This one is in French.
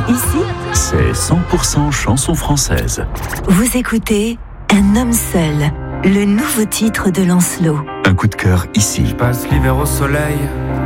Ici, c'est 100% chanson française. vous écoutez Un homme seul, le nouveau titre de Lancelot. Un coup de cœur ici. Je passe l'hiver au soleil,